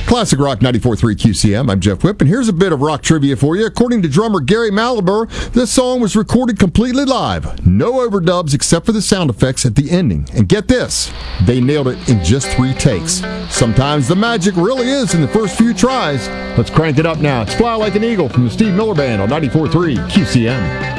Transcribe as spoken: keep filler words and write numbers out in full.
Classic Rock ninety-four point three Q C M. I'm Jeff Whip, and here's a bit of rock trivia for you. According to drummer Gary Malaber, this song was recorded completely live. No overdubs except for the sound effects at the ending. And get this, they nailed it in just three takes. Sometimes the magic really is in the first few tries. Let's crank it up now. It's Fly Like an Eagle from the Steve Miller Band on ninety-four point three Q C M.